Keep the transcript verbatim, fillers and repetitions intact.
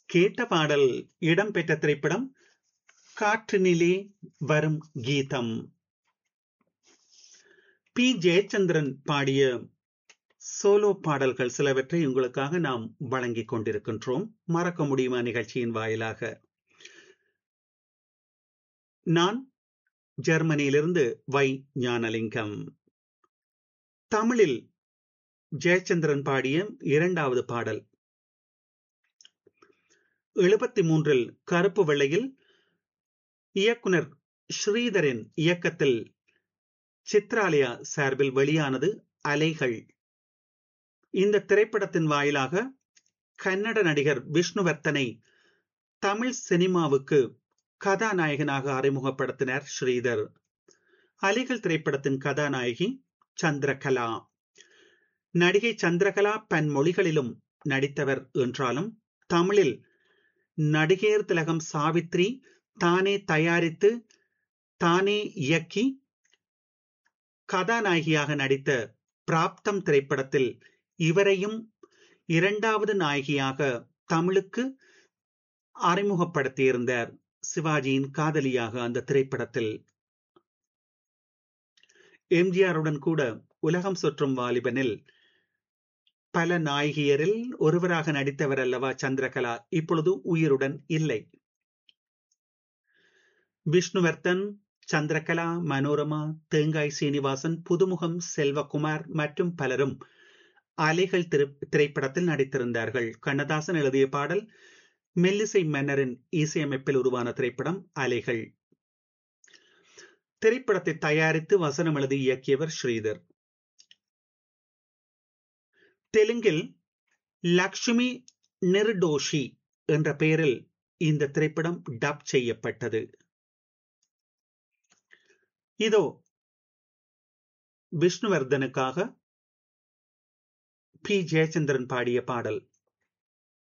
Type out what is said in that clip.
கேட்ட பாடல் இடம்பெற்ற திரைப்படம் காற்றினிலே வரும் கீதம். பி ஜெயச்சந்திரன் பாடிய சோலோ பாடல்கள் சிலவற்றை உங்களுக்காக நாம் வழங்கிக் கொண்டிருக்கின்றோம். மறக்க முடியுமா நிகழ்ச்சியின் வாயிலாக. நான் ஜெர்மனியிலிருந்து வை ஞானலிங்கம். தமிழில் ஜெயச்சந்திரன் பாடிய இரண்டாவது பாடல் எழுபத்தி மூன்றில் கருப்பு வெள்ளையில் இயக்குனர் ஸ்ரீதரின் இயக்கத்தில் சித்ராலயா சார்பில் வெளியானது அலைகள். இந்த திரைப்படத்தின் வாயிலாக கன்னட நடிகர் விஷ்ணுவர்த்தனை தமிழ் சினிமாவுக்கு கதாநாயகனாக அறிமுகப்படுத்தினார் ஸ்ரீதர். அலைகள் திரைப்படத்தின் கதாநாயகி சந்திரகலா. நடிகை சந்திரகலா பன்மொழிகளிலும் நடித்தவர் என்றாலும் தமிழில் நடிகர் திலகம் சாவித்ரி தானே தயாரித்து தானே இயக்கி கதாநாயகியாக நடித்த பிராப்தம் திரைப்படத்தில் இவரையும் இரண்டாவது நாயகியாக தமிழுக்கு அறிமுகப்படுத்தியிருந்தார். சிவாஜியின் காதலியாக அந்த திரைப்படத்தில் எம்ஜிஆருடன் கூட உலகம் சுற்றும் வாலிபனில் பல நாயகியரில் ஒருவராக நடித்தவர் அல்லவா சந்திரகலா. இப்பொழுது உயிருடன் இல்லை. விஷ்ணுவர்த்தன், சந்திரகலா, மனோரமா, தேங்காய் சீனிவாசன், புதுமுகம் செல்வகுமார் மற்றும் பலரும் அலைகள் திரைப்படத்தில் நடித்திருந்தார்கள். கண்ணதாசன் எழுதிய பாடல் மெல்லிசை மன்னரின் இசையமைப்பில் உருவான திரைப்படம் அலைகள். திரைப்படத்தை தயாரித்து வசனம் எழுதி இயக்கியவர் ஸ்ரீதர். தெலுங்கில் லக்ஷ்மி நிர்டோஷி என்ற பெயரில் இந்த திரைப்படம் டப் செய்யப்பட்டது. இதோ விஷ்ணுவர்தனுக்காக பி ஜெயச்சந்திரன் பாடிய பாடல்.